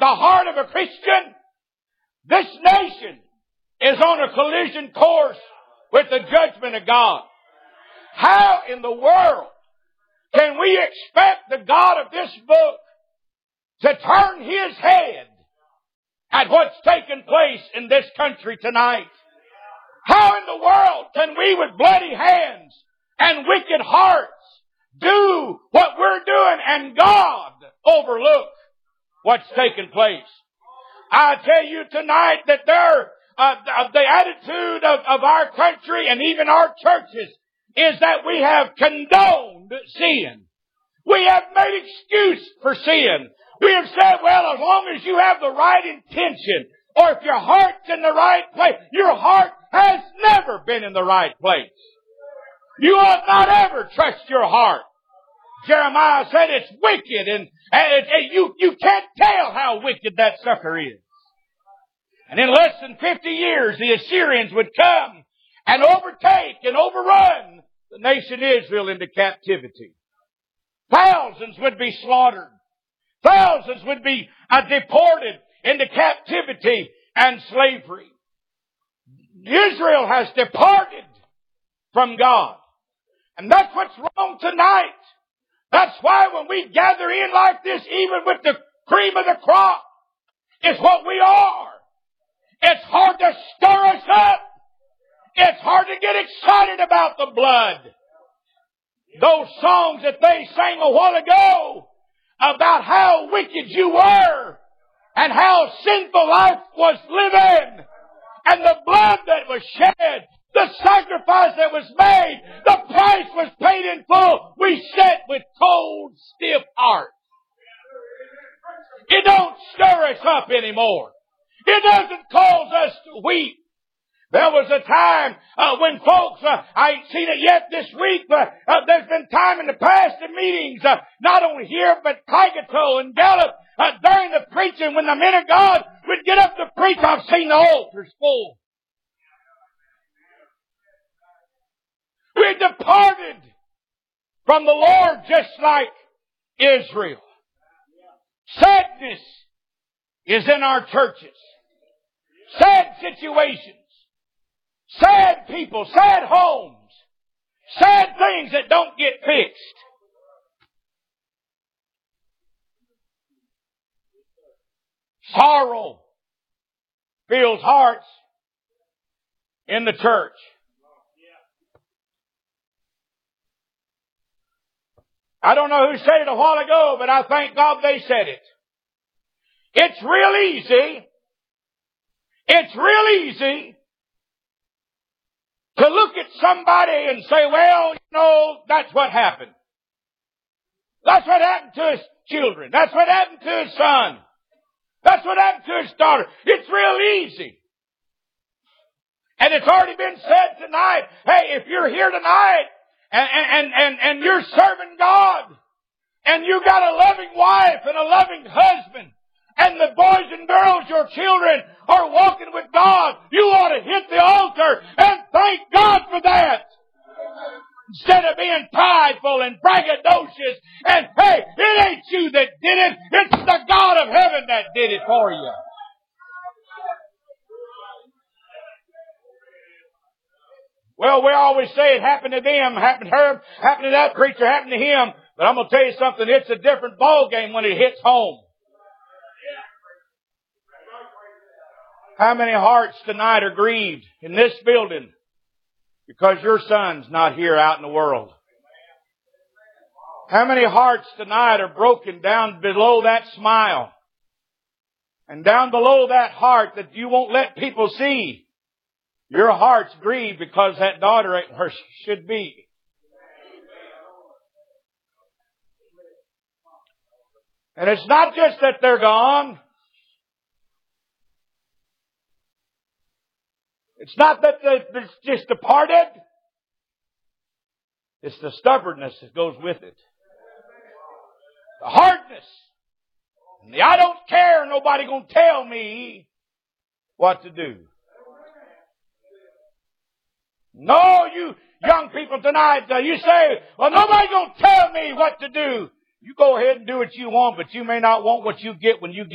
the heart of a Christian, this nation is on a collision course with the judgment of God. How in the world can we expect the God of this book to turn His head at what's taken place in this country tonight? How in the world can we with bloody hands and wicked hearts do what we're doing and God overlook what's taken place? I tell you tonight that the attitude of our country and even our churches is that we have condoned sin. We have made excuse for sin. We have said, well, as long as you have the right intention, or if your heart's in the right place, your heart has never been in the right place. You ought not ever trust your heart. Jeremiah said it's wicked, and you can't tell how wicked that sucker is. And in less than 50 years, the Assyrians would come and overtake and overrun the nation Israel into captivity. Thousands would be slaughtered. Thousands would be deported into captivity and slavery. Israel has departed from God. And that's what's wrong tonight. That's why when we gather in like this, even with the cream of the crop, it's what we are. It's hard to stir us up. It's hard to get excited about the blood. Those songs that they sang a while ago about how wicked you were and how sinful life was living and the blood that was shed, the sacrifice that was made, the price was paid in full. We sit with cold, stiff hearts. It don't stir us up anymore. It doesn't cause us to weep. There was a time when folks, I ain't seen it yet this week, but there's been time in the past in meetings, not only here, but Tigato and Gallup, during the preaching, when the men of God would get up to preach, I've seen the altars full. We departed from the Lord just like Israel. Sadness is in our churches. Sad situations. Sad people. Sad homes. Sad things that don't get fixed. Sorrow fills hearts in the church. I don't know who said it a while ago, but I thank God they said it. It's real easy. It's real easy to look at somebody and say, well, you know, that's what happened. That's what happened to his children. That's what happened to his son. That's what happened to his daughter. It's real easy. And it's already been said tonight, hey, if you're here tonight and you're serving God and you got a loving wife and a loving husband and the boys and girls, your children, are walking with God, you ought to hit the altar and thank God for that. Instead of being prideful and braggadocious and, hey, it ain't you that did it. It's the God of heaven that did it for you. Well, we always say it happened to them, happened to her, happened to that preacher, happened to him. But I'm going to tell you something, it's a different ball game when it hits home. How many hearts tonight are grieved in this building because your son's not here out in the world? How many hearts tonight are broken down below that smile and down below that heart that you won't let people see? Your heart's grieved because that daughter ain't where she should be. And it's not just that they're gone. It's not that it's just departed. It's the stubbornness that goes with it. The hardness. And the I don't care, nobody gonna tell me what to do. No, you young people tonight, you say, well, nobody gonna tell me what to do. You go ahead and do what you want, but you may not want what you get when you get